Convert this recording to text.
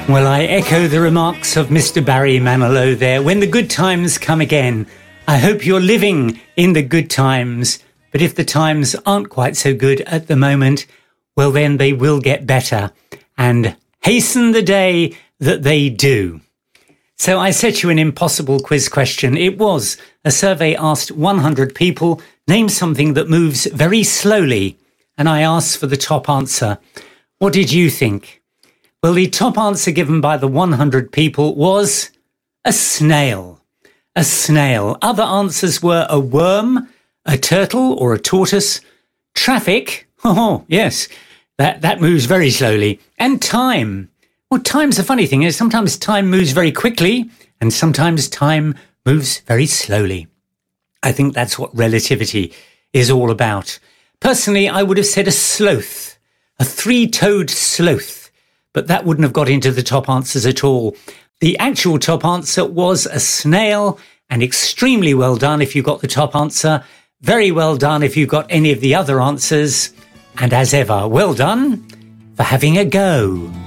Well, I echo the remarks of Mr. Barry Manilow there. When the good times come again, I hope you're living in the good times. But if the times aren't quite so good at the moment, well, then they will get better. And hasten the day that they do. So I set you an impossible quiz question. It was a survey asked 100 people, name something that moves very slowly. And I asked for the top answer. What did you think? Well, the top answer given by the 100 people was a snail. A snail. Other answers were a worm, a turtle or a tortoise, traffic. Oh, yes, that moves very slowly. And time. Well, time's a funny thing. Sometimes time moves very quickly and sometimes time moves very slowly. I think that's what relativity is all about. Personally, I would have said a sloth, a three-toed sloth. But that wouldn't have got into the top answers at all. The actual top answer was a snail, and extremely well done if you got the top answer. Very well done if you got any of the other answers. And as ever, well done for having a go.